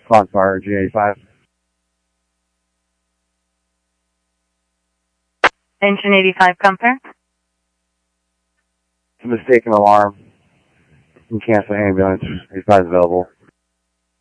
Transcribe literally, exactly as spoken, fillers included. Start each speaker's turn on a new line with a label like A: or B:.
A: Foxfire G eighty-five.
B: Engine eighty-five, compare.
A: It's a mistaken alarm. You can cancel ambulance. eighty-five is available.